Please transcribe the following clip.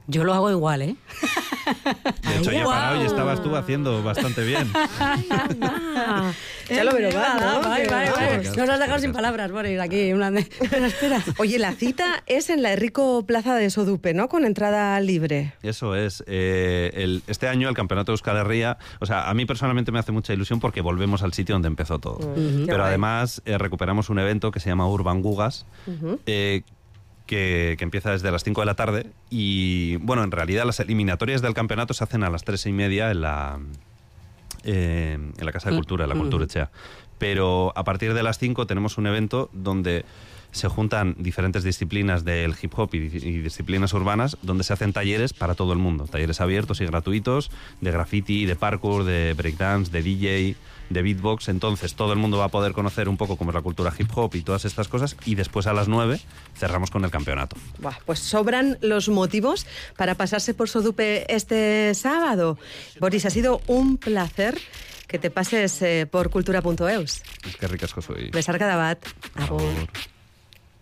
Yo lo hago igual, ¿eh? De hecho, ya he parado y estabas tú haciendo bastante bien. Ya lo veo, ¿no? Vale. Nos has dejado sin palabras, Boris, aquí. Espera. Oye, la cita es en la Enrico Plaza de Sodupe, ¿no? Con entrada libre. Eso es. Este año el Campeonato de Euskal Herria, o sea, a mí personalmente me hace mucha ilusión porque volvemos al sitio donde empezó todo. Pero además recuperamos un evento que se llama Urban Gugas, que empieza desde las 5 de la tarde y, bueno, en realidad las eliminatorias del campeonato se hacen a las 3:30 en la Casa de Cultura, en la Kulturetxea. Pero a partir de las 5 tenemos un evento donde se juntan diferentes disciplinas del hip hop y disciplinas urbanas, donde se hacen talleres para todo el mundo, talleres abiertos y gratuitos de graffiti, de parkour, de breakdance, de DJ, de beatbox. Entonces todo el mundo va a poder conocer un poco cómo es la cultura hip hop y todas estas cosas, y después a las 9 cerramos con el campeonato. Buah, pues sobran los motivos para pasarse por Sodupe este sábado. Boris, ha sido un placer que te pases por cultura.eus. Es que ricasco soy. Besarka da bat. Agur.